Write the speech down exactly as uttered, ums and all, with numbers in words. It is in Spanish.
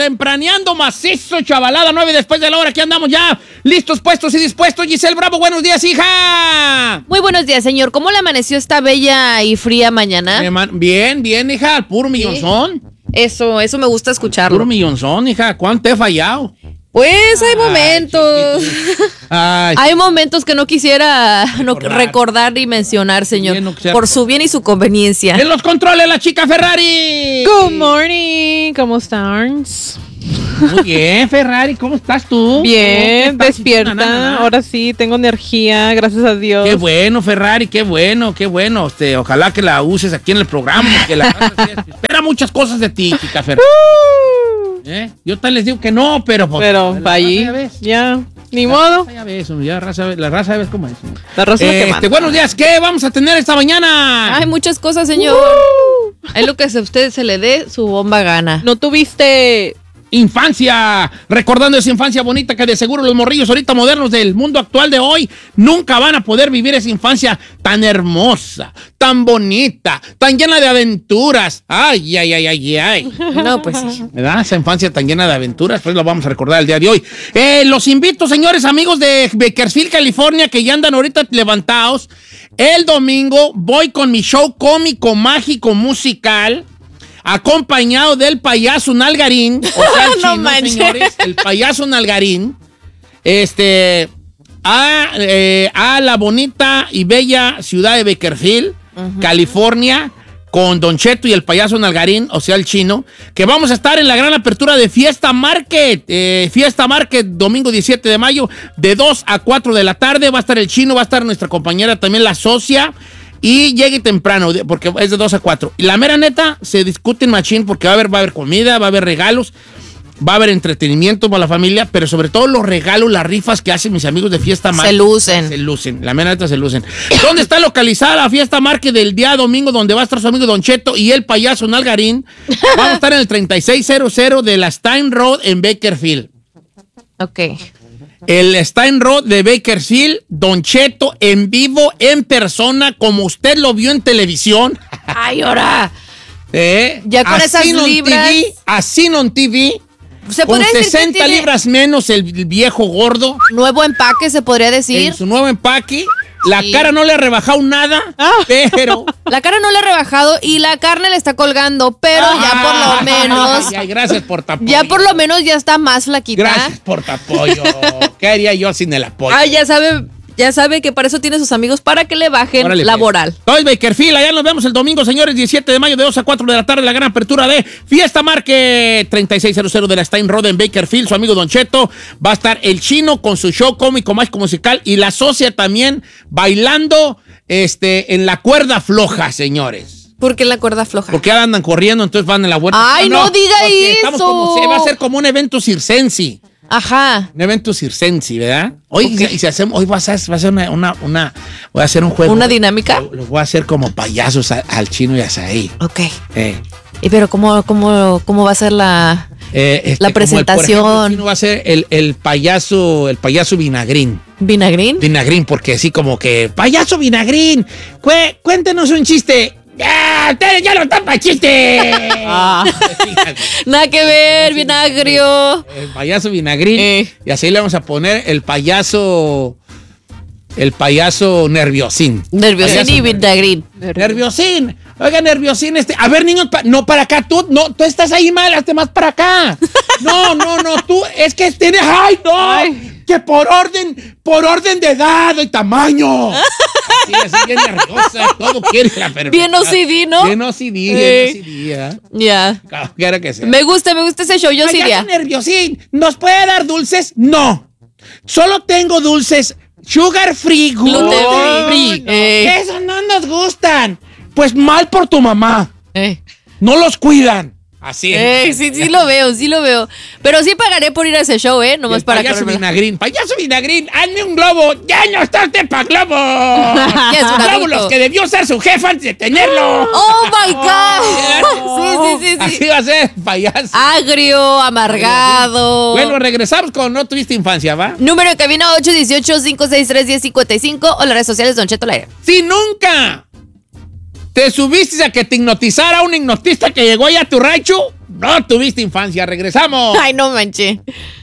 tempraneando macizo, chavalada, nueve después de la hora. Aquí andamos ya, listos, puestos y dispuestos. Giselle Bravo, buenos días, hija. Muy buenos días, señor. ¿Cómo le amaneció esta bella y fría mañana? Bien, bien, hija, al puro millonzón. Eso, eso me gusta escucharlo. Puro millonzón, hija. ¿Cuánto he fallado? Pues hay momentos. Ay, hay momentos que no quisiera no recordar ni mencionar, señor. Bien, no por su bien y su conveniencia. En los controles, la chica Ferrari. Good morning. ¿Cómo están? Muy bien, Ferrari. ¿Cómo estás tú? Bien, despierta. Nada, nada. Ahora sí, tengo energía, gracias a Dios. Qué bueno, Ferrari, qué bueno, qué bueno. Este, ojalá que la uses aquí en el programa. Que la espera muchas cosas de ti, chica Ferrari. ¿Eh? Yo tal les digo que no, pero... Pues, pero va allí, ya, ya, ni la modo. Raza ya ves, ya raza, la raza ves cómo es. La raza eh, que este, buenos días, ¿qué vamos a tener esta mañana? Hay muchas cosas, señor. Uh. Es lo que a usted se le dé su bomba gana. ¿No tuviste... infancia, recordando esa infancia bonita que de seguro los morrillos ahorita modernos del mundo actual de hoy nunca van a poder vivir esa infancia tan hermosa, tan bonita, tan llena de aventuras? Ay, ay, ay, ay, ay. No, pues sí. ¿Verdad? Esa infancia tan llena de aventuras, pues lo vamos a recordar el día de hoy. Eh, los invito, señores amigos de Bakersfield, California, que ya andan ahorita levantados. El domingo voy con mi show cómico, mágico, musical, acompañado del payaso Nalgarín, o sea, el chino, no señores, el payaso Nalgarín, este, a, eh, a la bonita y bella ciudad de Bakersfield, uh-huh. California, con Don Cheto y el payaso Nalgarín, o sea, el chino, que vamos a estar en la gran apertura de Fiesta Market, eh, Fiesta Market, domingo diecisiete de mayo, de dos a cuatro de la tarde, va a estar el chino, va a estar nuestra compañera también, la socia. Y llegue temprano, porque es de dos a cuatro. Y la mera neta, se discute en machín porque va a haber, va a haber comida, va a haber regalos, va a haber entretenimiento para la familia, pero sobre todo los regalos, las rifas que hacen mis amigos de Fiesta Market. Se lucen. Se lucen, la mera neta se lucen. ¿Dónde está localizada la Fiesta Market del día domingo, donde va a estar su amigo Don Cheto y el payaso Nalgarín? Vamos a estar en el treinta y seis cero cero de la Stein Road en Bakersfield. Ok. El Stein Road de Bakersfield, Don Cheto en vivo, en persona, como usted lo vio en televisión. ¡Ay, ahora! ¿Eh? Ya con esas libras. T V, así en T V. ¿Se con podría sesenta decir libras menos el viejo gordo. Nuevo empaque, se podría decir. En su nuevo empaque. La Sí. cara no le ha rebajado nada, ah. pero... La cara no le ha rebajado y la carne le está colgando, pero ah, ya por lo menos... Ay, ay, gracias por tu apoyo. Ya por lo menos ya está más flaquita. Gracias por tu apoyo. ¿Qué haría yo sin el apoyo? Ah, ya sabe... Ya sabe que para eso tiene sus amigos, para que le bajen Órale, la pues. moral. Soy Bakersfield, allá nos vemos el domingo, señores, diecisiete de mayo de dos a cuatro de la tarde, la gran apertura de Fiesta Market treinta y seis cero cero de la Stein Road en Bakersfield. Su amigo Don Cheto, va a estar el chino con su show cómico, mágico, musical, y la socia también bailando este, en la cuerda floja, señores. ¿Por qué la cuerda floja? Porque ahora andan corriendo, entonces van en la vuelta. ¡Ay, no, no, no diga eso! Estamos como, se va a hacer como un evento circense. Ajá. Un evento circense, ¿verdad? Hoy, okay. y si hacemos, hoy va a ser, va a ser una, una, una, voy a hacer un juego. ¿Una dinámica? Lo, lo voy a hacer como payasos a, al chino y a Saí. Ok. Eh. ¿Y pero cómo, cómo, cómo va a ser la, eh, este, la presentación? El, por ejemplo, el chino va a ser el, el payaso, el payaso Vinagrín. ¿Vinagrín? Vinagrín, porque así como que, payaso Vinagrín, cu cuéntenos un chiste. ¡Ya! ¡Ustedes ya no están para chiste! Ah. Nada que ver, vinagrio. El payaso Vinagrín. Eh. Y así le vamos a poner el payaso. El payaso Nerviosín. Nerviosín payaso y Vinagrín. Nerviosín. Oiga, Nerviosín, este. A ver, niños, pa, no para acá. Tú, no, tú estás ahí mal, hazte más para acá. No, no, no, tú, es que tienes. ¡Ay, no! Ay. Que por orden, por orden de edad y tamaño. Así, así, bien nerviosa, todo quiere la perfección. Bien O C D, ¿no? Bien O C D, bien O C D, ¿eh? Ya. Quiera que sea. Me gusta, me gusta ese show, yo sí iría. Nerviosín, ¿nos puede dar dulces? No. Solo tengo dulces sugar free, gluten free. Eh. Esos no nos gustan. Pues mal por tu mamá. Eh. No los cuidan. Así es. Eh, sí, sí lo veo, sí lo veo. Pero sí pagaré por ir a ese show, ¿eh? Nomás para payaso Vinagrín, payaso Vinagrín, hazme un globo. Ya no está usted para globo. Glóbulos que debió ser su jefe antes de tenerlo. Oh my God. Sí, sí, sí, sí. Así va a ser, payaso. Agrio, amargado. Bueno, regresamos con No Tuviste Infancia, ¿va? Número de cabina ocho uno ocho, cinco seis tres, uno cero cinco cinco o las redes sociales Don Cheto al aire. Si nunca te subiste a que te hipnotizara un hipnotista que llegó allá a tu rancho, no tuviste infancia. Regresamos. Ay, no manche.